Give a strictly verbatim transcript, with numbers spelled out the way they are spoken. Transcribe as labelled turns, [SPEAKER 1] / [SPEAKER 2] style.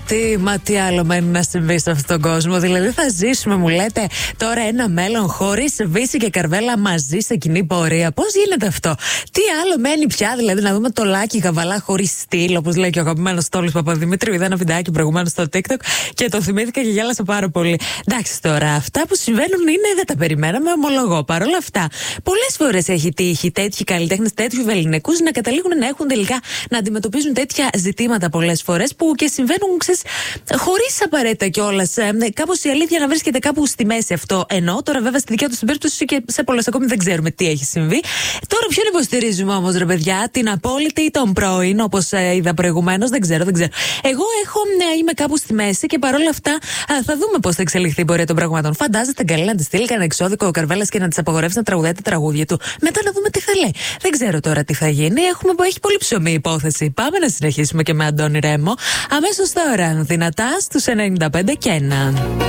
[SPEAKER 1] τι, μα τι άλλο μένει να συμβεί σε αυτόν τον κόσμο. Δηλαδή, θα ζήσουμε, μου λέτε, τώρα ένα μέλλον χωρίς Βύση και Καρβέλα μαζί σε κοινή πορεία. Πώς γίνεται αυτό? Τι άλλο μένει πια, δηλαδή, να δούμε το Λάκη Καβαλά χωρίς στυλ, όπως λέει και ο αγαπημένος Στόλης Παπαδημήτριου. Είδα ένα βιντεάκι προηγουμένως στο TikTok και το θυμήθηκα και γέλασα πάρα πολύ. Εντάξει τώρα, αυτά που συμβαίνουν είναι, δεν τα περιμέναμε, ομολογώ. Παρ' όλα αυτά, πολλές φορές έχει τύχει τέτοιοι καλλιτέχνες, τέτοιου βεληνικούς να καταλήγουν να έχουν τελικά να αντιμετωπίζουν τέτοια ζητήματα πολλές φορές που και συμβαίνουν, ξέρεις, χωρίς απαραίτητα κιόλας. Ε, κάπως η αλήθεια να βρίσκεται κάπου στη μέση, αυτό εννοώ. Τώρα, βέβαια, στη δικιά του την περίπτωση και σε πολλές ακόμη δεν ξέρουμε τι έχει συμβεί. Τώρα, ποιον υποστηρίζουμε όμως, ρε παιδιά, την απόλυτη ή τον πρώην, όπως ε, είδα προηγουμένως, δεν ξέρω, δεν ξέρω. Εγώ έχω, ε, είμαι κάπου στη μέση και παρόλα αυτά ε, θα δούμε πώς θα εξελιχθεί η πορεία των πραγμάτων. Φαντάζεστε καλή να τη στείλει κανένα εξώδικο ο Καρβέλας και να τη απαγορεύσει να τραγουδάει τα τραγούδια του. Μετά να δούμε τι θα λέει. Δεν ξέρω τώρα τι θα γίνει. Έχουμε, έχει πολύ ψωμί η υπόθεση. Πάμε να συνεχίσουμε και με Αντώνη Ρέμο. Αμέσως τώρα, δυνατά στους ενενήντα πέντε και ένα.